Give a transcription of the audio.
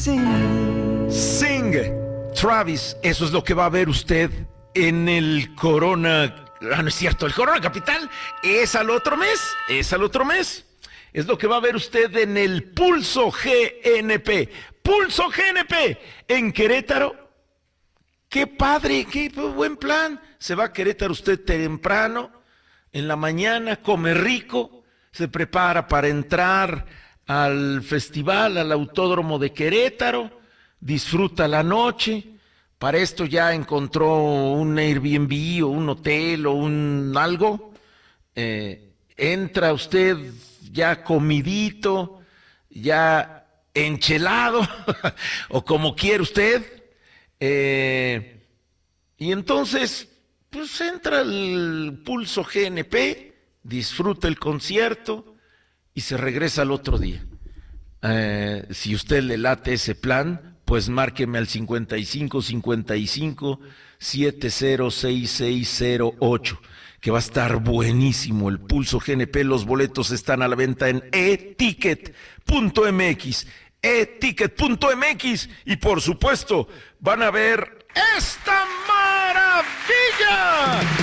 Sing, Travis, eso es lo que va a ver usted en el Corona. No es cierto, el Corona Capital es al otro mes, Es lo que va a ver usted en el Pulso GNP. Pulso GNP en Querétaro. Qué padre, qué buen plan. Se va a Querétaro usted temprano, en la mañana, come rico, se prepara para entrar al festival, al Autódromo de Querétaro, disfruta la noche. Para esto ya encontró un Airbnb o un hotel o un algo. Entra usted ya comidito, ya enchelado, o como quiere usted. Y entonces, pues entra al Pulso GNP, disfruta el concierto y se regresa al otro día. Si usted le late ese plan, pues márqueme al 5555-706608, que va a estar buenísimo el Pulso GNP. Los boletos están a la venta en eticket.mx, eticket.mx, y por supuesto van a ver esta maravilla.